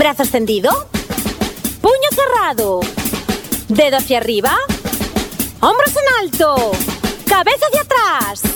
Brazo extendido. Puño cerrado. Dedo hacia arriba. Hombros en alto. Cabeza hacia atrás.